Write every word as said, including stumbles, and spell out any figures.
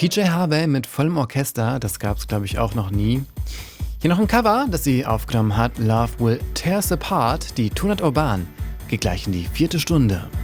P J Harvey mit vollem Orchester, das gab's glaube ich auch noch nie. Hier noch ein Cover, das sie aufgenommen hat, Love Will Tear Us Apart, die Tunat Urban, geht gleich in die vierte Stunde.